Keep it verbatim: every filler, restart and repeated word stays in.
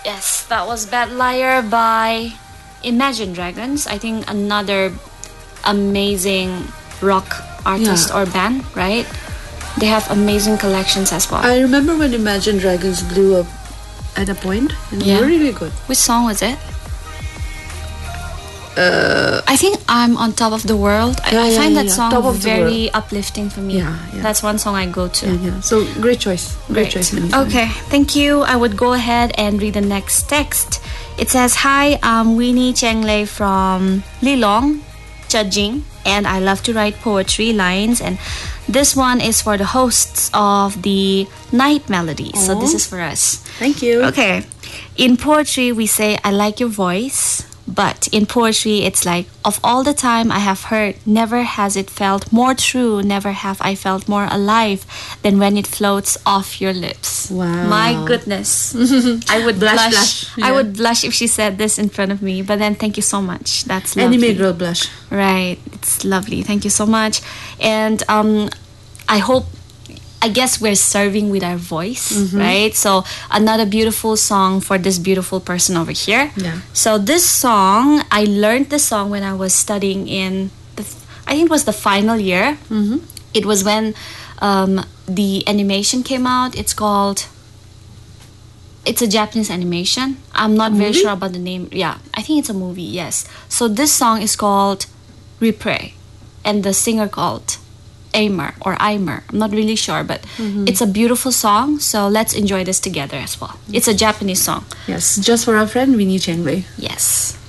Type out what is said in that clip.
Yes, that was Bad Liar by Imagine Dragons. I think another amazing rock artist Yeah. or band, right? They have amazing collections as well. I remember when Imagine Dragons blew up at a point, and they Yeah. were really good. Which song was it? Uh, I think I'm on Top of the World. I, Yeah, I yeah, find yeah, that yeah. song Top of the very uplifting for me. Yeah, yeah. That's one song I go to. yeah, yeah. So great choice, great, choice. Manny. Okay, thank you. I would go ahead and read the next text. It says, "Hi, I'm Winnie Chenglei from Lilong, Chajing, and I love to write poetry lines. And this one is for the hosts of the Night Melodies. So this Aw. is for us. Thank you. Okay. In poetry, we say, I like your voice. But in poetry, it's like, of all the time I have heard, never has it felt more true, never have I felt more alive than when it floats off your lips." Wow. My goodness. I would Blush, blush. blush. I Yeah. would blush if she said this in front of me. But then thank you so much. That's lovely. Anime girl blush. Right. It's lovely. Thank you so much. And um, I hope, I guess we're serving with our voice, right? So another beautiful song for this beautiful person over here. Yeah. So this song, I learned the song when I was studying in, the, I think it was the final year. Mm-hmm. It was when um, the animation came out. It's called, it's a Japanese animation. I'm not very movie? sure about the name. Yeah, I think it's a movie, yes. So this song is called Repray, and the singer called Aimer or Aimer. I'm not really sure, but it's a beautiful song. So let's enjoy this together as well. It's a Japanese song. Yes, just for our friend Winnie Chenglei. Yes.